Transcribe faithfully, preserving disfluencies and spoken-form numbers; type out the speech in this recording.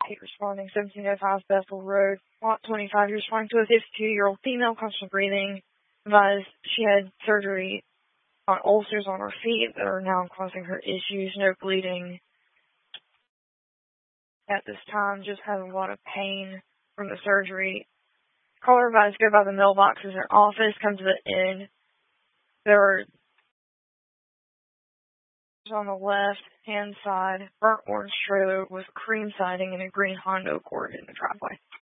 eight responding, seventeen oh five Bethel Road, lot twenty-five. You're responding to a fifty-two-year-old female, constant breathing. Advised she had surgery on ulcers on her feet that are now causing her issues. No bleeding at this time, just having a lot of pain from the surgery. Caller advised go by the mailboxes in her office, come to the inn. There were on the left-hand side, burnt orange trailer with cream siding and a green Honda Accord in the driveway.